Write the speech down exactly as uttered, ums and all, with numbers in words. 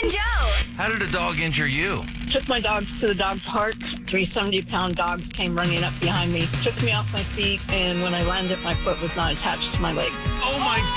and Joe. How did a dog injure you? Took my dogs to the dog park. Three seventy-pound dogs came running up behind me, took me off my feet, and when I landed, my foot was not attached to my leg. Oh, my